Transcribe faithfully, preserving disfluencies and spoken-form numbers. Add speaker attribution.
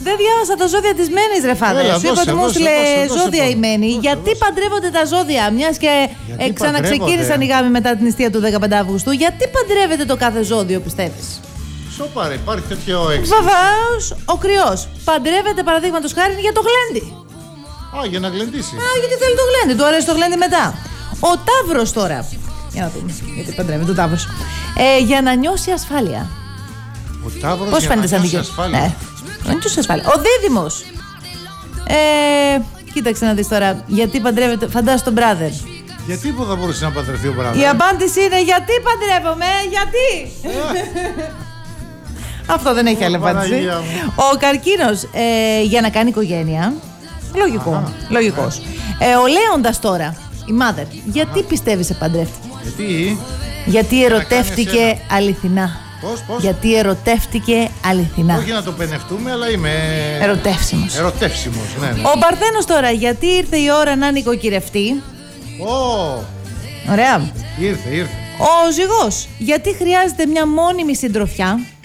Speaker 1: Δεν διάβασα τα ζώδια της Μένης, ρε Φάδε. Σου είπα ότι μου έστειλε ζώδια η Μένη. Γιατί παντρεύονται τα ζώδια, μιας και ε, ξαναξεκίνησαν οι γάμοι μετά την νηστεία του δεκαπέντε Αυγούστου. Γιατί παντρεύεται το κάθε ζώδιο, πιστεύεις?
Speaker 2: Σοπαρέ, υπάρχει τέτοιο έξι.
Speaker 1: Βεβαίως, ο Κρυός παντρεύεται παραδείγματος χάρη για το γλέντι.
Speaker 2: Α, για να γλεντήσει.
Speaker 1: Α, γιατί θέλει το γλέντι, του αρέσει το γλέντι μετά. Ο Ταύρος τώρα. Για να δούμε, γιατί παντρεύεται ο Ταύρος. Ε, για να νιώσει ασφάλεια.
Speaker 2: Ο Ταύρος
Speaker 1: πώς
Speaker 2: για
Speaker 1: φαίνεται
Speaker 2: να
Speaker 1: σαν
Speaker 2: νιώσει
Speaker 1: δίκαιο?
Speaker 2: ασφάλεια.
Speaker 1: Ναι, να νιώσει ασφάλεια. Ο Δίδυμος. Ε, κοίταξε να δεις τώρα, γιατί παντρεύεται, φαντάσου τον brother.
Speaker 2: Γιατί που θα μπορούσε να παντρευτεί ο brother?
Speaker 1: Η απάντηση είναι γιατί παντρεύομαι, γιατί. Αυτό δεν έχει άλλη απάντηση. Ο Καρκίνος, ε, για να κάνει οικογένεια. Λογικό.
Speaker 2: Αχα.
Speaker 1: Λογικός. Ε, ο Λέοντας τώρα, η mother, γιατί πιστεύεις σε παντρεύτηκε?
Speaker 2: Γιατί?
Speaker 1: Γιατί ερωτεύτηκε αληθινά.
Speaker 2: Πώς, πώς?
Speaker 1: Γιατί ερωτεύτηκε αληθινά.
Speaker 2: Όχι να το πενευτούμε, αλλά είμαι
Speaker 1: Ερωτεύσιμος.
Speaker 2: Ερωτεύσιμος, ναι, ναι.
Speaker 1: Ο Παρθένος τώρα, γιατί ήρθε η ώρα να νοικοκυρευτεί.
Speaker 2: Ω,
Speaker 1: Ωραία.
Speaker 2: ήρθε, ήρθε.
Speaker 1: Ο Ζυγός, γιατί χρειάζεται μια μόνιμη συντροφιά.